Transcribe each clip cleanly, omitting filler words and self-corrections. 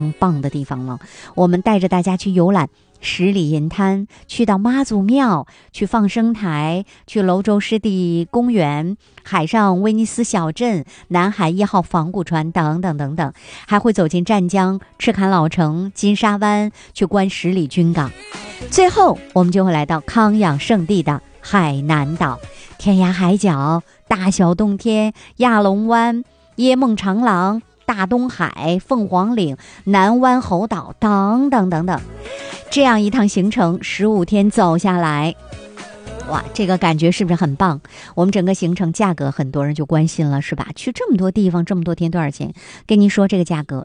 棒的地方了。我们带着大家去游览十里银滩，去到妈祖庙，去放生台，去泸州湿地公园，海上威尼斯小镇，南海1号防古船等等等等，还会走进湛江、赤坎老城、金沙湾，去观十里军港。最后我们就会来到康养圣地的海南岛，天涯海角、大小洞天、亚龙湾、椰梦长廊、大东海、凤凰岭、南湾猴岛等等等等。这样一趟行程15天走下来，哇，这个感觉是不是很棒？我们整个行程价格很多人就关心了，是吧？去这么多地方这么多天多少钱？跟您说这个价格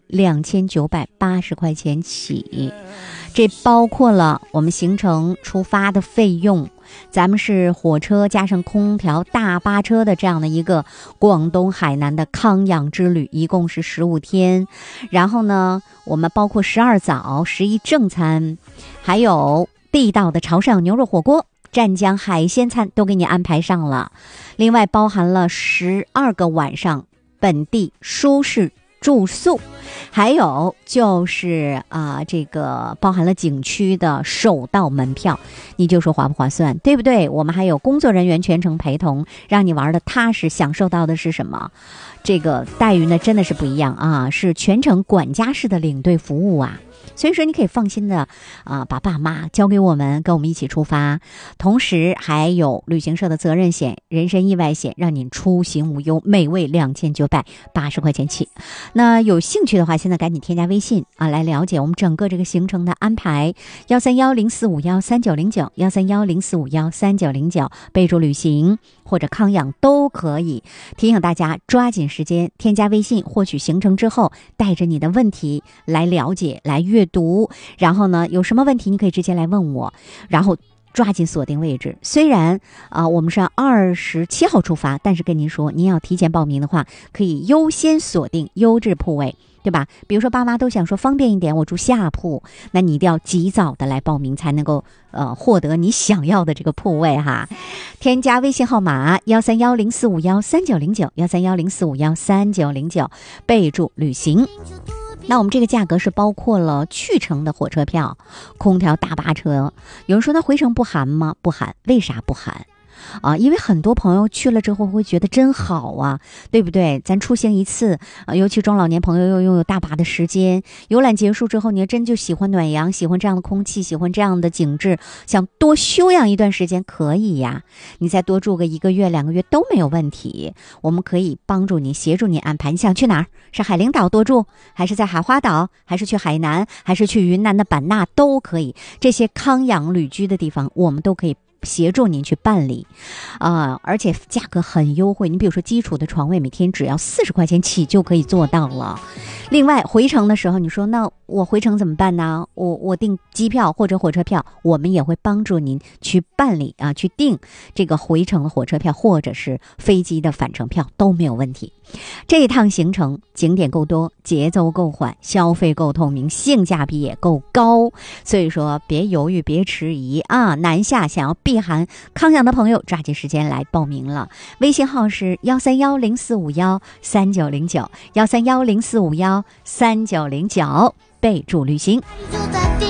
2980块钱起，这包括了我们行程出发的费用，咱们是火车加上空调大巴车的这样的一个广东海南的康养之旅，一共是15天。然后呢，我们包括12早、11正餐，还有地道的潮汕牛肉火锅、湛江海鲜餐都给你安排上了。另外包含了12个晚上本地舒适住宿，还有就是这个包含了景区的首道门票，你就说划不划算，对不对？我们还有工作人员全程陪同，让你玩的踏实，享受到的是什么？这个待遇呢真的是不一样啊，是全程管家式的领队服务啊。所以说你可以放心的把爸妈交给我们，跟我们一起出发。同时还有旅行社的责任险、人身意外险，让您出行无忧，每位2980块钱起。那有兴趣的话，现在赶紧添加微信来了解我们整个这个行程的安排。13104513909 13104513909，备注旅行或者康养都可以。提醒大家抓紧时间添加微信，获取行程之后，带着你的问题来了解、来阅读，然后呢，有什么问题你可以直接来问我，然后抓紧锁定位置。虽然我们是27号出发，但是跟您说，您要提前报名的话，可以优先锁定优质铺位，对吧？比如说爸妈都想说方便一点，我住下铺，那你一定要及早的来报名，才能够获得你想要的这个铺位哈。添加微信号码13104513909 13104513909，备注旅行。那我们这个价格是包括了去程的火车票、空调大巴车。有人说那回程不含吗？不含。为啥不含？因为很多朋友去了之后会觉得真好啊，对不对？咱出行一次尤其中老年朋友又拥有大把的时间，游览结束之后，你真就喜欢暖阳，喜欢这样的空气，喜欢这样的景致，想多休养一段时间可以呀，你再多住个1个月2个月都没有问题。我们可以帮助你，协助你安排。你想去哪儿？是海陵岛多住，还是在海花岛，还是去海南，还是去云南的版纳都可以。这些康养旅居的地方，我们都可以协助您去办理而且价格很优惠。你比如说基础的床位每天只要40块钱起就可以做到了。另外回程的时候，你说那我回程怎么办呢？我订机票或者火车票，我们也会帮助您去办理去订这个回程的火车票或者是飞机的返程票都没有问题。这一趟行程景点够多，节奏够缓，消费够透明，性价比也够高，所以说别犹豫，别迟疑南下想要避寒康养的朋友，抓紧时间来报名了。微信号是13104513909 13104513909，备注旅行。